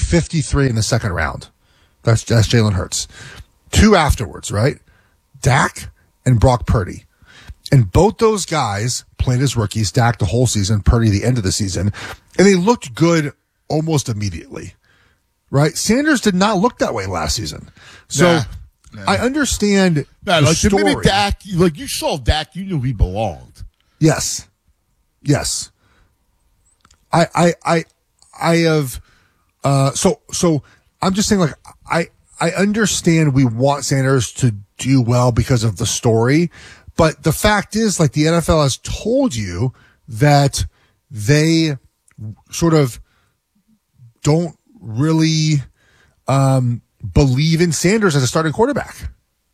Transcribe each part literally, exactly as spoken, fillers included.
fifty-three in the second round. That's that's Jalen Hurts. Two afterwards, right? Dak and Brock Purdy. And both those guys played as rookies, Dak the whole season, Purdy the end of the season, and they looked good almost immediately, right? Sanders did not look that way last season. So nah, nah. I understand nah, the like story. The minute Dak, like you saw Dak, you knew he belonged. Yes. Yes. I, I, I, I have, uh, so, so I'm just saying, like, I, I understand we want Sanders to do well because of the story, but the fact is, like, the N F L has told you that they sort of don't really, um, believe in Sanders as a starting quarterback.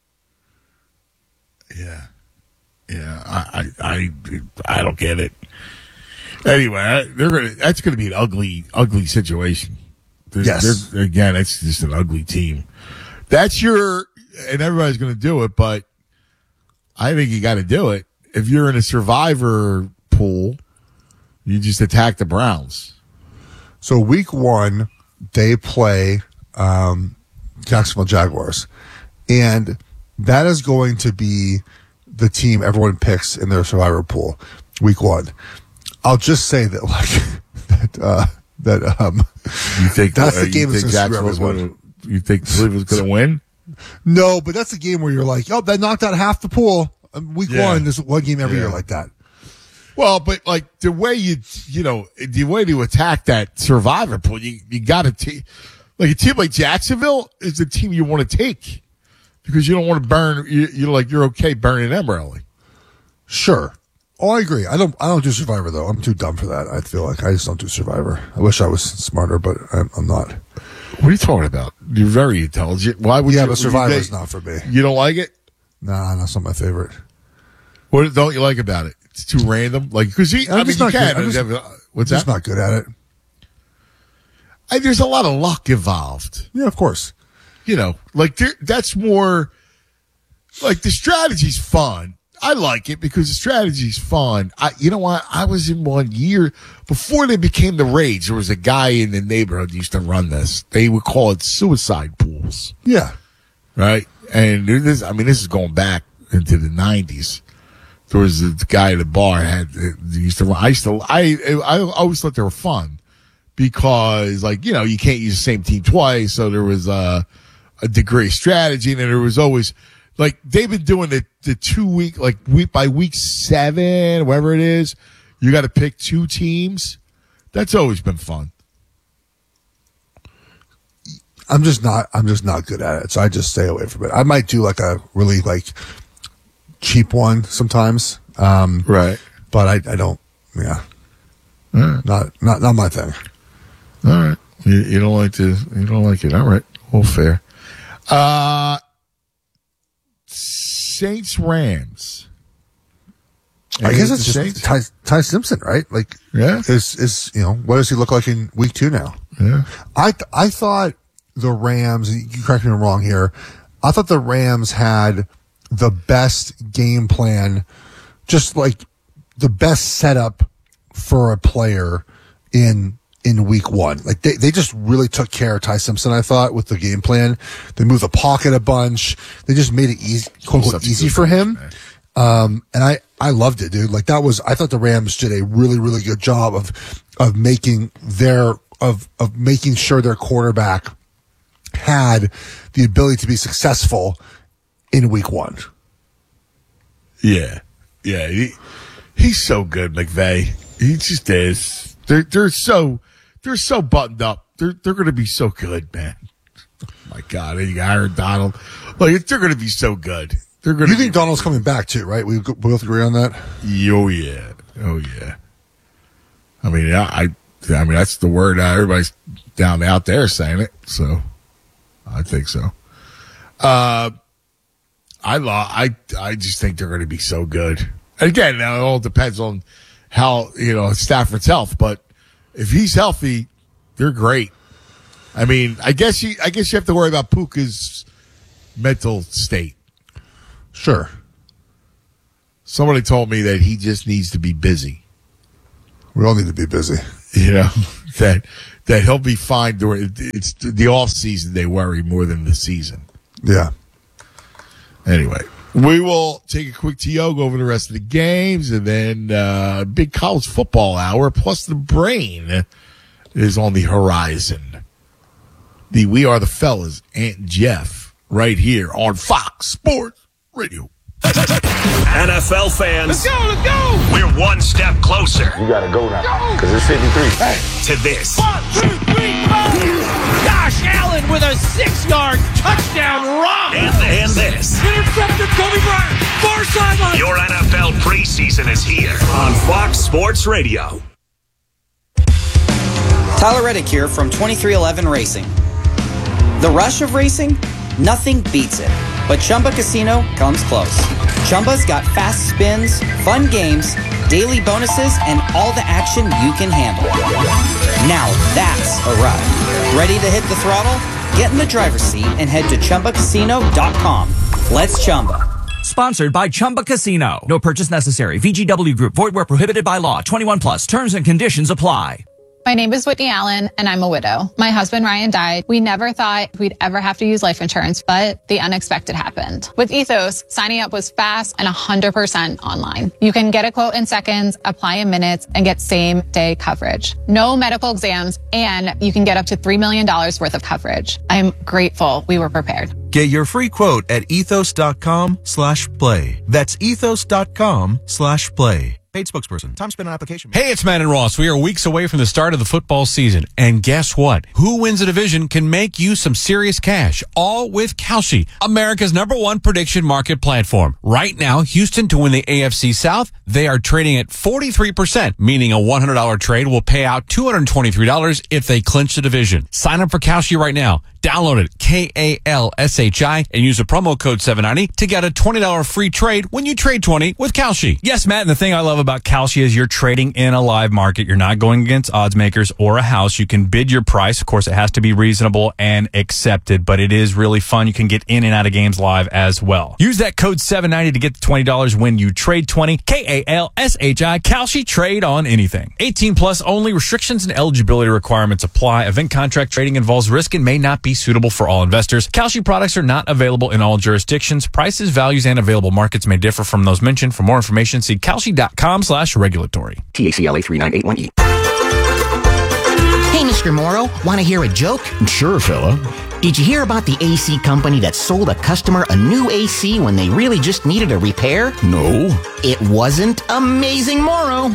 Yeah. Yeah. I, I, I, I don't get it. Anyway, they're gonna, that's going to be an ugly, ugly situation. They're, Yes. They're, again, it's just an ugly team. That's your, and everybody's going to do it, but I think you got to do it. If you're in a survivor pool, you just attack the Browns. So week one, they play um, Jacksonville Jaguars, and that is going to be the team everyone picks in their survivor pool. Week one, I'll just say that like that uh, that um, you think that's uh, the game you that's think going to screw everyone. You think Cleveland's going to win? No, but that's a game where you're like, oh, that knocked out half the pool. Week Yeah. one, there's one game every Yeah. year like that. Well, but like the way you, you know, the way to attack that survivor pool, you, you got to take, like a team like Jacksonville is the team you want to take because you don't want to burn, you, you're like, you're okay burning them early. Sure. Oh, I agree. I don't, I don't do Survivor though. I'm too dumb for that. I feel like I just don't do Survivor. I wish I was smarter, but I'm, I'm not. What are you talking about? You're very intelligent. Why would Yeah, you? but Survivor is you, not for me. You don't like it? Nah, that's not my favorite. What don't you like about it? It's too random. Like, because you, I'm I mean, just you not can. good. I'm just- have- what's Just that? not good at it. I, there's a lot of luck involved. Yeah, of course. You know, like there, that's more like the strategy's fun. I like it because the strategy's fun. I, you know what? I was in one year before they became the rage. There was a guy in the neighborhood who used to run this. They would call it suicide pools, Yeah. right? And this, I mean, this is going back into the nineties. There was a guy at the bar had he used to run. I used to. I I always thought they were fun because, like, you know, you can't use the same team twice. So there was a, a degree of strategy, and then there was always. Like, they've been doing the, the two week, like, week by week seven, whatever it is, you got to pick two teams. That's always been fun. I'm just not, I'm just not good at it. So I just stay away from it. I might do like a really like cheap one sometimes. Um, Right. but I, I don't, yeah. All right. Not, not, not my thing. All right. You, you don't like to, you don't like it. All right. Well, fair. Uh, Saints Rams. I Any guess of it's the just Saints? Ty, Ty Simpson, right? Like, Yeah. is, is, you know, what does he look like in week two now? Yeah. I, th- I thought the Rams, you correct me if I'm wrong here. I thought the Rams had the best game plan, just like the best setup for a player in in week one. Like they, they just really took care of Ty Simpson, I thought, with the game plan. They moved the pocket a bunch. They just made it easy, quote unquote, Such a easy good for coach, him. man. Um, and I, I loved it, dude. Like that was, I thought the Rams did a really, really good job of, of making their, of, of making sure their quarterback had the ability to be successful in week one. Yeah. Yeah. He, he's so good, McVay. He just is. They're, they're so, they're so buttoned up. They're, they're going to be so good, man. Oh my God. And you got Aaron Donald. Like, they're going to be so good. They're going You to think Donald's coming back too, right? We we both agree on that. Oh yeah, oh yeah. I mean, I, I, I mean that's the word. Uh, everybody's down out there saying it, so I think so. Uh, I lo- I, I just think they're going to be so good. And again, now it all depends on how you know Stafford's health, but if he's healthy, they're great. I mean, I guess you, I guess you have to worry about Puka's mental state. Sure. Somebody told me that he just needs to be busy. We all need to be busy. You know, that that he'll be fine during it's the off season. They worry more than the season. Yeah. Anyway, we will take a quick T O, go over the rest of the games, and then uh, big college football hour plus the brain is on the horizon. The We Are the Fellas, Ant and Jeff, right here on Fox Sports Radio. N F L fans, let's go, let's go! We're one step closer. You gotta go now, because it's fifty-three. Hey. To this. One, two, three, four! Josh Allen with a six-yard touchdown run! And, and this. Intercepted Kobe Bryant, far sideline! Your N F L preseason is here on Fox Sports Radio. Tyler Reddick here from twenty-three eleven Racing. The rush of racing? Nothing beats it. But Chumba Casino comes close. Chumba's got fast spins, fun games, daily bonuses, and all the action you can handle. Now that's a ride. Ready to hit the throttle? Get in the driver's seat and head to Chumba Casino dot com. Let's Chumba. Sponsored by Chumba Casino. No purchase necessary. V G W Group. Void where prohibited by law. twenty-one plus. Terms and conditions apply. My name is Whitney Allen, and I'm a widow. My husband, Ryan, died. We never thought we'd ever have to use life insurance, but the unexpected happened. With Ethos, signing up was fast and one hundred percent online. You can get a quote in seconds, apply in minutes, and get same-day coverage. No medical exams, and you can get up to three million dollars worth of coverage. I'm grateful we were prepared. Get your free quote at ethos.com slash play. That's ethos.com slash play. Paid spokesperson. Time spent on application. Hey, it's Matt and Ross. We are weeks away from the start of the football season. And guess what? Who wins a division can make you some serious cash. All with Kalshi, America's number one prediction market platform. Right now, Houston to win the A F C South, they are trading at forty-three percent, meaning a one hundred dollars trade will pay out two hundred twenty-three dollars if they clinch the division. Sign up for Kalshi right now. Download it, K A L S H I, and use the promo code seven ninety to get a twenty dollars free trade when you trade twenty with Kalshi. Yes, Matt, and the thing I love about Kalshi is you're trading in a live market. You're not going against odds makers or a house. You can bid your price. Of course, it has to be reasonable and accepted, but it is really fun. You can get in and out of games live as well. Use that code seven ninety to get the twenty dollars when you trade twenty. K A L S H I, Kalshi, trade on anything. eighteen plus only. Restrictions and eligibility requirements apply. Event contract trading involves risk and may not be suitable for all investors. Kalshi products are not available in all jurisdictions. Prices, values, and available markets may differ from those mentioned. For more information, see Kalshi.com slash regulatory. T A C L A three nine eight one E. Hey, Mister Morrow, want to hear a joke? Sure, fella. Did you hear about the A C company that sold a customer a new A C when they really just needed a repair? No. It wasn't Amazing Morrow.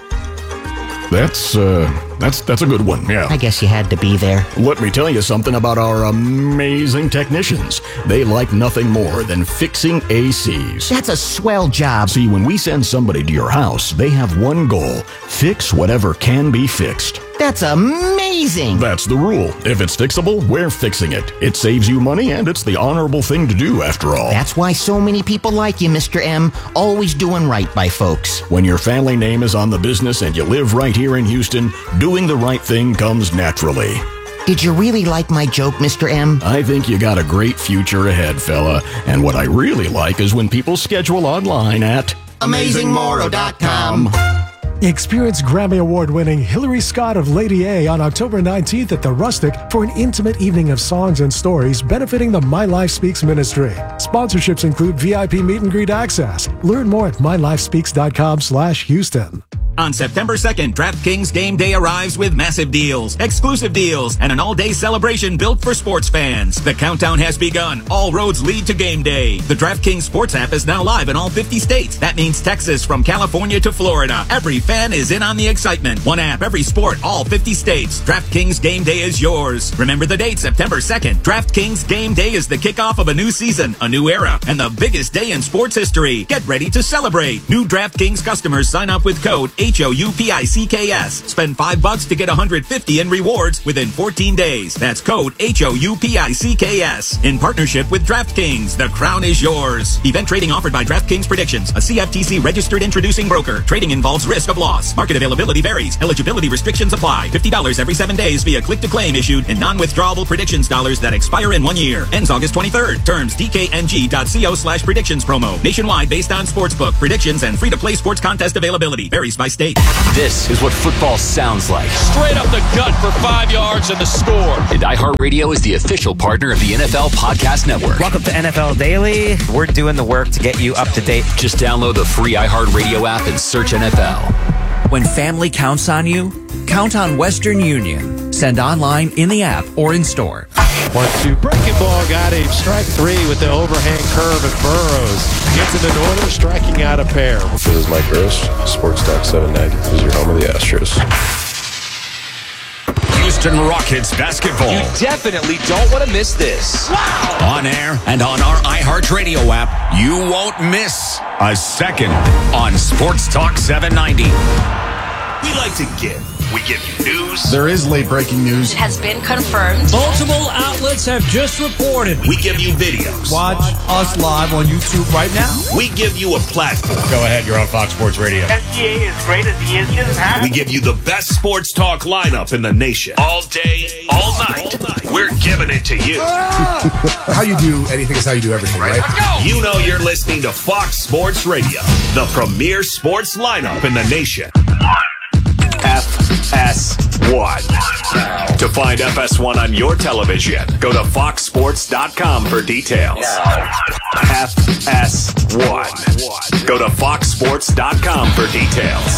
That's, uh, that's, that's a good one, yeah. I guess you had to be there. Let me tell you something about our amazing technicians. They like nothing more than fixing A Cs. That's a swell job. See, when we send somebody to your house, they have one goal: fix whatever can be fixed. That's amazing. That's the rule. If it's fixable, we're fixing it. It saves you money, and it's the honorable thing to do, after all. That's why so many people like you, Mister M. Always doing right by folks. When your family name is on the business and you live right here in Houston, doing the right thing comes naturally. Did you really like my joke, Mister M? I think you got a great future ahead, fella. And what I really like is when people schedule online at amazing morrow dot com. Experience Grammy Award-winning Hillary Scott of Lady A on October nineteenth at the Rustic for an intimate evening of songs and stories benefiting the My Life Speaks ministry. Sponsorships include V I P meet and greet access. Learn more at my life speaks dot com slash Houston. On September second, DraftKings Game Day arrives with massive deals, exclusive deals, and an all-day celebration built for sports fans. The countdown has begun. All roads lead to Game Day. The DraftKings Sports app is now live in all fifty states. That means Texas from California to Florida. Every fan is in on the excitement. One app, every sport, all fifty states. DraftKings Game Day is yours. Remember the date, September second. DraftKings Game Day is the kickoff of a new season, a new era, and the biggest day in sports history. Get ready to celebrate. New DraftKings customers sign up with code H O U P I C K S. Spend five bucks to get one hundred fifty in rewards within fourteen days. That's code H O U P I C K S. In partnership with DraftKings, the crown is yours. Event trading offered by DraftKings Predictions, a C F T C registered introducing broker. Trading involves risk of loss. Market availability varies. Eligibility restrictions apply. fifty dollars every seven days via click-to-claim issued in non-withdrawable predictions dollars that expire in one year. Ends August twenty-third. Terms D K N G dot co slash predictions promo. Nationwide based on sportsbook, predictions, and free-to-play sports contest availability. Varies by state. State. This is what football sounds like. Straight up the gut for five yards and the score. And iHeartRadio is the official partner of the N F L Podcast Network. Welcome to N F L Daily. We're doing the work to get you up to date. Just download the free iHeartRadio app and search N F L. When family counts on you, count on Western Union. Send online, in the app, or in store. One, two, breaking ball, got him. Strike three with the overhand curve and Burrows. Gets into Northern, striking out a pair. This is Mike Gross, Sports Talk seven ninety. This is your home of the Astros. Houston Rockets basketball. You definitely don't want to miss this. Wow! On air and on our iHeartRadio app, you won't miss a second on Sports Talk seven ninety. We like to give. We give you news. There is late breaking news. It has been confirmed. Multiple outlets have just reported. We give you videos. Watch us live on YouTube right now. We give you a platform. Go ahead, you're on Fox Sports Radio. S G A is great as he is. He doesn't have. We give you the best sports talk lineup in the nation. All day, all night. We're giving it to you. How you do anything is how you do everything, right? Let's go. You know you're listening to Fox Sports Radio, the premier sports lineup in the nation. F S one. To find F S one on your television, go to fox sports dot com for details. F S one. Go to fox sports dot com for details.